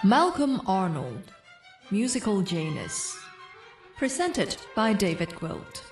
Malcolm Arnold, Musical Janus. Presented by David Gwilt.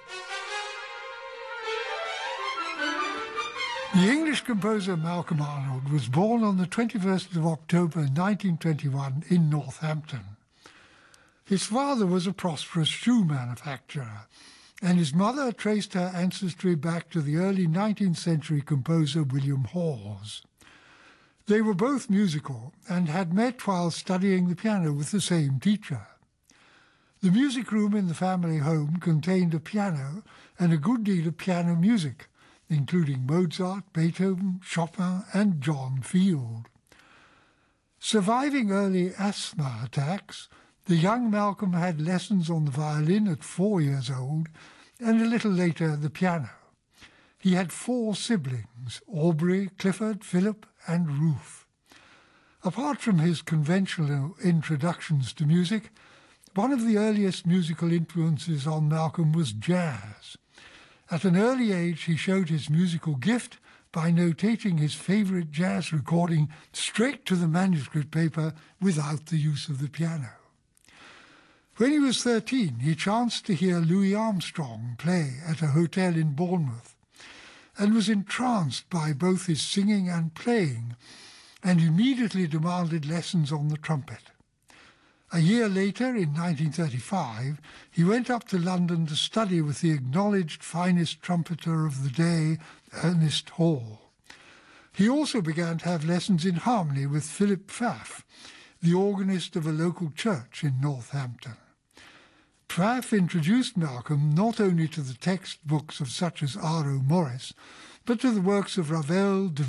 The English composer Malcolm Arnold was born on the 21st of October 1921 in Northampton. His father was a prosperous shoe manufacturer, and his mother traced her ancestry back to the early 19th century composer William Hawes. They were both musical and had met while studying the piano with the same teacher. The music room in the family home contained a piano and a good deal of piano music, including Mozart, Beethoven, Chopin, and John Field. Surviving early asthma attacks, the young Malcolm had lessons on the violin at 4 years old, and a little later the piano. He had 4 siblings, Aubrey, Clifford, Philip, and Ruth. Apart from his conventional introductions to music, one of the earliest musical influences on Malcolm was jazz. At an early age, he showed his musical gift by notating his favourite jazz recording straight to the manuscript paper without the use of the piano. When he was 13, he chanced to hear Louis Armstrong play at a hotel in Bournemouth and was entranced by both his singing and playing, and immediately demanded lessons on the trumpet. A year later, in 1935, he went up to London to study with the acknowledged finest trumpeter of the day, Ernest Hall. He also began to have lessons in harmony with Philip Pfaff, the organist of a local church in Northampton. Pfaff introduced Malcolm not only to the textbooks of such as R.O. Morris, but to the works of Ravel,